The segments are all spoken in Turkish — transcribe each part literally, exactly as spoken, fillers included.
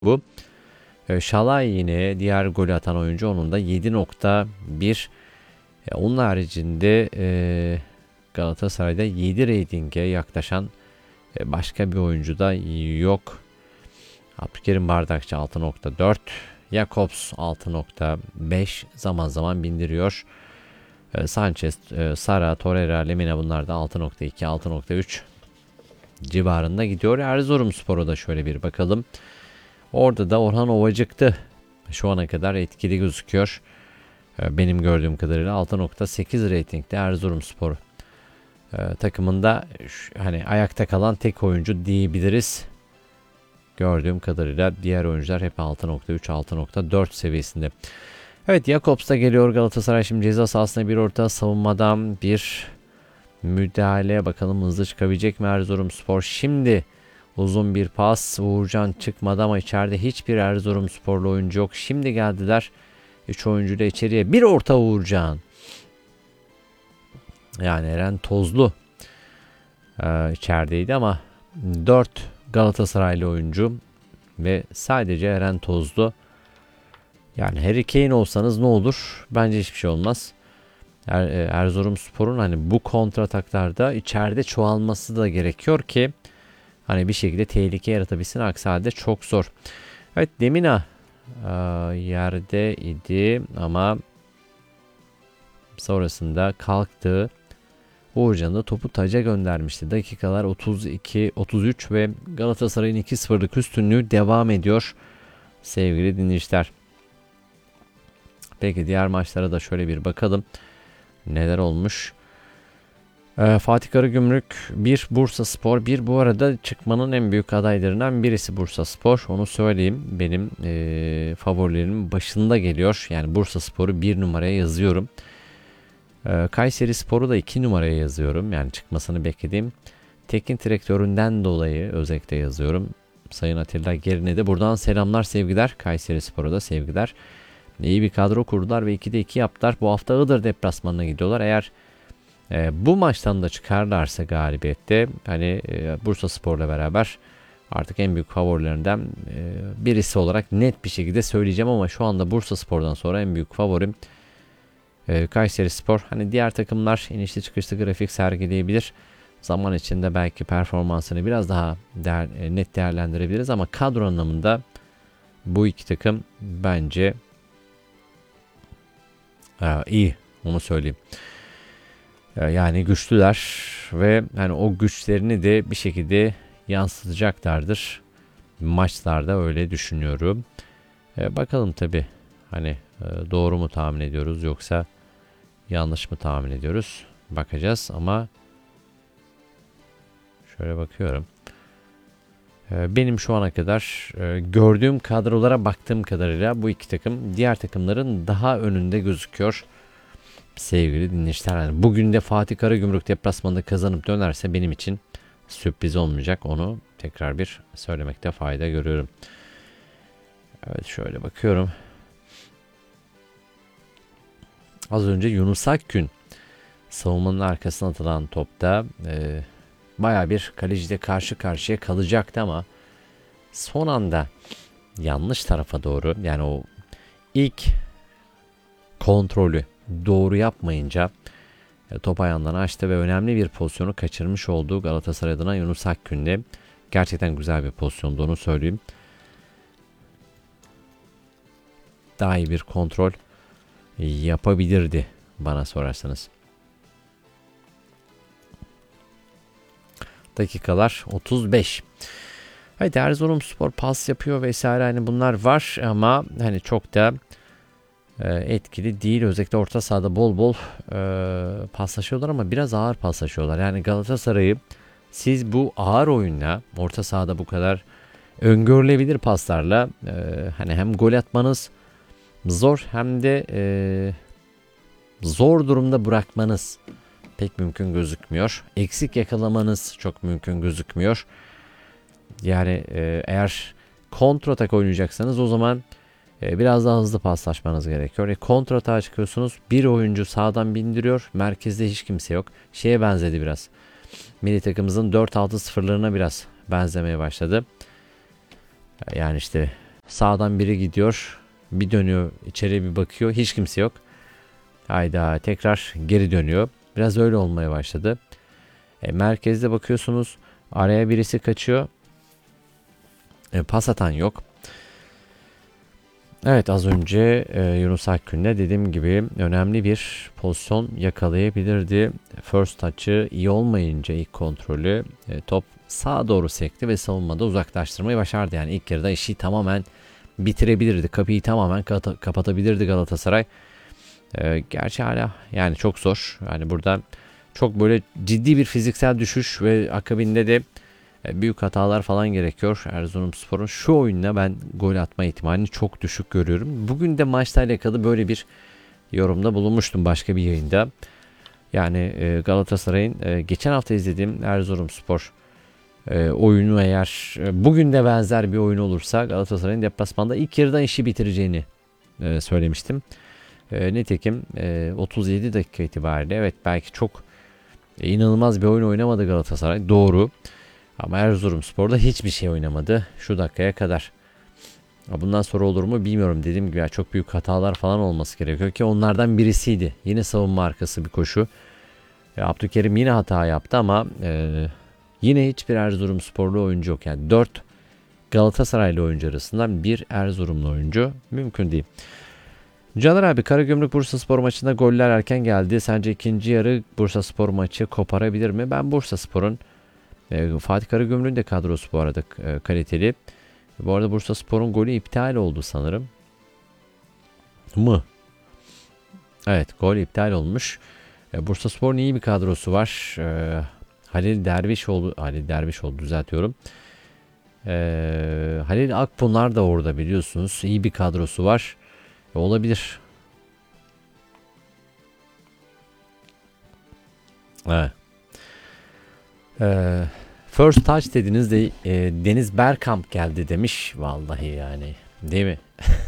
bu. E, Şalay yine diğer golü atan oyuncu, onun da yedi nokta bir. E, onun haricinde e, Galatasaray'da yedi reytinge yaklaşan e, başka bir oyuncu da yok. Abdülkerim Bardakçı altı nokta dört. Jakobs altı nokta beş zaman zaman bindiriyor. E, Sanchez, e, Sara, Torreira, Lemina bunlar da altı nokta iki, altı nokta üç civarında gidiyor. Erzurumspor'a da şöyle bir bakalım. Orada da Orhan Ovacık'tı. Şu ana kadar etkili gözüküyor. Benim gördüğüm kadarıyla altı nokta sekiz reytingde Erzurumspor ee, takımında hani ayakta kalan tek oyuncu diyebiliriz. Gördüğüm kadarıyla diğer oyuncular hep altı nokta üç, altı nokta dört seviyesinde. Evet, Jakobs da geliyor Galatasaray. Şimdi ceza sahasına bir orta, savunmadan bir müdahale. Bakalım hızlı çıkabilecek mi Erzurumspor? Şimdi uzun bir pas. Uğurcan çıkmadı ama içeride hiçbir Erzurumsporlu oyuncu yok. Şimdi geldiler. üç oyuncuyla içeriye. Bir orta Uğurcan. Yani Eren Tozlu ee, içerideydi ama dört Galatasaraylı oyuncu ve sadece Eren Tozlu. Yani Harry Kane olsanız ne olur? Bence hiçbir şey olmaz. Er, Erzurumspor'un hani bu kontrataklarda içeride çoğalması da gerekiyor ki hani bir şekilde tehlike yaratabilsin. Aksi halde çok zor. Evet, Lemina e, yerde idi ama sonrasında kalktı. Uğurcan da topu taca göndermişti. Dakikalar otuz iki otuz üç ve Galatasaray'ın iki sıfırlık üstünlüğü devam ediyor sevgili dinleyiciler. Peki diğer maçlara da şöyle bir bakalım. Neler olmuş? Ee, Fatih Karagümrük bir, Bursaspor bir. Bu arada çıkmanın en büyük adaylarından birisi Bursaspor. Onu söyleyeyim. Benim e, favorilerimin başında geliyor. Yani Bursaspor'u bir numaraya yazıyorum. Ee, Kayserispor'u da iki numaraya yazıyorum. Yani çıkmasını beklediğim teknik direktöründen dolayı özellikle yazıyorum. Sayın Atilla Gerin'e de buradan selamlar, sevgiler. Kayserispor'a da sevgiler. İyi bir kadro kurdular ve ikide iki yaptılar. Bu hafta Iğdır deplasmanına gidiyorlar. Eğer e, bu maçtan da çıkarlarsa galibiyette hani e, Bursaspor'la beraber artık en büyük favorilerinden e, birisi olarak net bir şekilde söyleyeceğim ama şu anda Bursaspor'dan sonra en büyük favorim e, Kayserispor. Hani diğer takımlar inişli çıkışlı grafik sergileyebilir. Zaman içinde belki performansını biraz daha değer, e, net değerlendirebiliriz ama kadro anlamında bu iki takım bence e, iyi. Onu söyleyeyim. E, yani güçlüler ve hani o güçlerini de bir şekilde yansıtacaklardır. Maçlarda öyle düşünüyorum. E, bakalım tabi hani e, doğru mu tahmin ediyoruz yoksa yanlış mı tahmin ediyoruz? Bakacağız ama şöyle bakıyorum. Benim şu ana kadar gördüğüm kadrolara baktığım kadarıyla bu iki takım diğer takımların daha önünde gözüküyor. Sevgili dinleyiciler, yani bugün de Fatih Karagümrük deplasmanında kazanıp dönerse benim için sürpriz olmayacak. Onu tekrar bir söylemekte fayda görüyorum. Evet, şöyle bakıyorum. Az önce Yunus Akgün savunmanın arkasına atılan topta e, baya bir kaleciyle karşı karşıya kalacaktı ama son anda yanlış tarafa doğru, yani o ilk kontrolü doğru yapmayınca e, top ayağından açtı ve önemli bir pozisyonu kaçırmış olduğu Galatasaray adına Yunus Akgün'de. Gerçekten güzel bir pozisyondu, onu söyleyeyim. Daha iyi bir kontrol yapabilirdi bana sorarsanız. Dakikalar otuz beş. Evet, Erzurumspor pas yapıyor vesaire, hani bunlar var ama hani çok da e, etkili değil. Özellikle orta sahada bol bol e, paslaşıyorlar ama biraz ağır paslaşıyorlar. Yani Galatasaray'ı siz bu ağır oyunla orta sahada bu kadar öngörülebilir paslarla e, hani hem gol atmanız zor hem de e, zor durumda bırakmanız pek mümkün gözükmüyor. Eksik yakalamanız çok mümkün gözükmüyor. Yani e, eğer kontratak oynayacaksanız o zaman e, biraz daha hızlı paslaşmanız gerekiyor. E, kontratağa çıkıyorsunuz. Bir oyuncu sağdan bindiriyor. Merkezde hiç kimse yok. Şeye benzedi biraz. Milli takımımızın dört altı sıfırlarına biraz benzemeye başladı. Yani işte Sağdan biri gidiyor. Bir dönüyor içeri bir bakıyor. Hiç kimse yok. Hayda tekrar geri dönüyor. Biraz öyle olmaya başladı. E, merkezde bakıyorsunuz. Araya birisi kaçıyor. E, pas atan yok. Evet az önce e, Yunus Akgün'le dediğim gibi önemli bir pozisyon yakalayabilirdi. First touch'ı iyi olmayınca ilk kontrolü e, top sağa doğru sekti ve savunmada uzaklaştırmayı başardı. Yani ilk yarıda işi tamamen bitirebilirdi. Kapıyı tamamen kapatabilirdi Galatasaray. E, gerçi hala yani çok zor. Yani burada çok böyle ciddi bir fiziksel düşüş ve akabinde de büyük hatalar falan gerekiyor. Erzurumspor'un şu oyunla ben gol atma ihtimalini çok düşük görüyorum. Bugün de maçla alakalı böyle bir yorumda bulunmuştum başka bir yayında. Yani Galatasaray'ın geçen hafta izlediğim Erzurumspor oyunu eğer bugün de benzer bir oyun olursa Galatasaray'ın deplasmanda ilk yarıdan işi bitireceğini söylemiştim. Nitekim otuz yedi dakika itibariyle evet belki çok inanılmaz bir oyun oynamadı Galatasaray. Doğru. Ama Erzurumspor'da hiçbir şey oynamadı şu dakikaya kadar. Bundan sonra olur mu bilmiyorum. Dediğim gibi çok büyük hatalar falan olması gerekiyor ki onlardan birisiydi. Yine savunma arkası bir koşu. E, Abdülkerim yine hata yaptı ama e, yine hiçbir Erzurumsporlu oyuncu yok. Yani dört Galatasaraylı oyuncu arasından bir Erzurumlu oyuncu mümkün değil. Caner abi Karagümrük Bursaspor maçında goller erken geldi. Sence ikinci yarı Bursaspor maçı koparabilir mi? Ben Bursaspor'un E, Fatih Karagümrük'ün de kadrosu bu arada e, kaliteli. Bu arada Bursaspor'un golü iptal oldu sanırım. Mı? Evet gol iptal olmuş. E, Bursaspor'un iyi bir kadrosu var. E, Halil Dervişoğlu, Halil Dervişoğlu düzeltiyorum. E, Halil Akpınar da orada biliyorsunuz. İyi bir kadrosu var. E, olabilir. Evet. Ee, first touch dediniz de e, Deniz Bergkamp geldi demiş. Vallahi yani değil mi?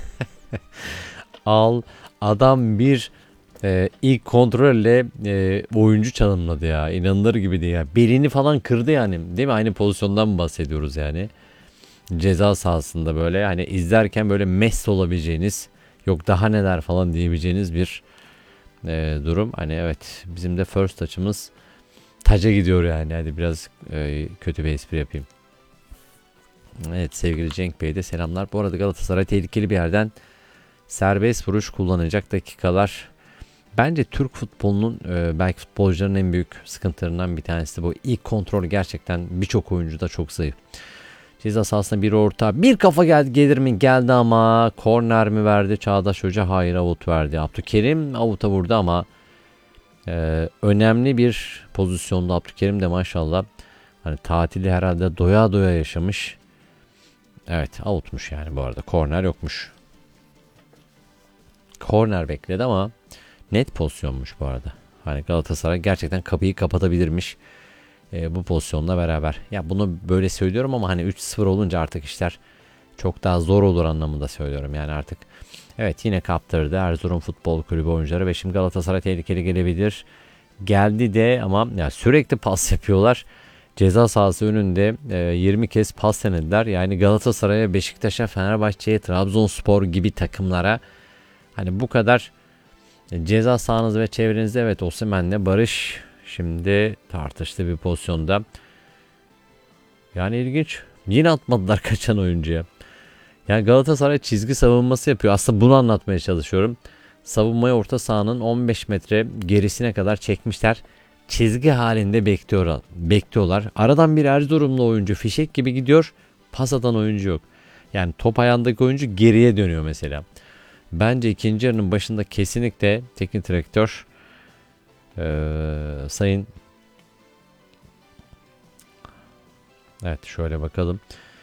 Al adam bir e, ilk kontrolle e, oyuncu çalımladı ya. İnanılır gibi değil ya. Belini falan kırdı yani. Değil mi? Aynı pozisyondan mı bahsediyoruz yani? Ceza sahasında böyle hani izlerken böyle mest olabileceğiniz yok daha neler falan diyebileceğiniz bir e, durum. Hani evet bizim de first touch'ımız taca gidiyor yani. Hadi biraz e, kötü bir espri yapayım. Evet sevgili Cenk Bey'e de selamlar. Bu arada Galatasaray tehlikeli bir yerden serbest vuruş kullanacak dakikalar. Bence Türk futbolunun e, belki futbolcuların en büyük sıkıntılarından bir tanesi bu. İlk kontrol gerçekten birçok oyuncuda çok zayıf. Ceza sahasına bir orta. Bir kafa geldi gelir mi? Geldi ama korner mi verdi? Çağdaş Hoca hayır avut verdi. Abdülkerim avuta vurdu ama Ee, önemli bir pozisyonda Abdülkerim de maşallah hani tatili herhalde doya doya yaşamış. Evet outmuş yani bu arada korner yokmuş. Korner bekledi ama net pozisyonmuş bu arada. Hani Galatasaray gerçekten kapıyı kapatabilirmiş e, bu pozisyonla beraber. Ya bunu böyle söylüyorum ama hani üç sıfır olunca artık işler çok daha zor olur anlamında söylüyorum yani artık. Evet yine kaptırdı Erzurum Futbol Kulübü oyuncuları ve şimdi Galatasaray tehlikeli gelebilir. Geldi de ama ya sürekli pas yapıyorlar. Ceza sahası önünde e, yirmi kez pas denediler. Yani Galatasaray'a, Beşiktaş'a, Fenerbahçe'ye, Trabzonspor gibi takımlara hani bu kadar e, ceza sahanız ve çevrenizde evet Osimhen'le Barış şimdi tartıştığı bir pozisyonda. Yani ilginç. Yine atmadılar kaçan oyuncuya. Yani Galatasaray çizgi savunması yapıyor. Aslında bunu anlatmaya çalışıyorum. Savunmayı orta sahanın on beş metre gerisine kadar çekmişler. Çizgi halinde bekliyor, bekliyorlar. Aradan bir Erzurumlu oyuncu fişek gibi gidiyor. Pas atan oyuncu yok. Yani top ayağındaki oyuncu geriye dönüyor mesela. Bence ikinci yarının başında kesinlikle teknik direktör ee, sayın evet şöyle bakalım.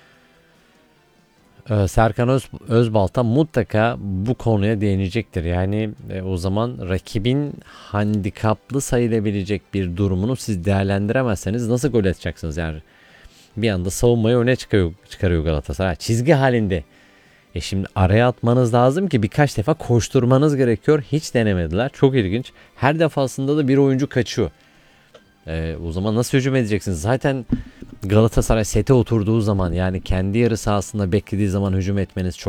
Serkan Öz, Özbalta mutlaka bu konuya değinecektir. Yani e, o zaman rakibin handikaplı sayılabilecek bir durumunu siz değerlendiremezseniz nasıl gol atacaksınız? Yani bir anda savunmayı öne çıkarıyor, çıkarıyor Galatasaray. Çizgi halinde. E şimdi araya atmanız lazım ki birkaç defa koşturmanız gerekiyor. Hiç denemediler. Çok ilginç. Her defasında da bir oyuncu kaçıyor. E, o zaman nasıl hücum edeceksiniz? Zaten Galatasaray sete oturduğu zaman yani kendi yarı sahasında beklediği zaman hücum etmeniz çok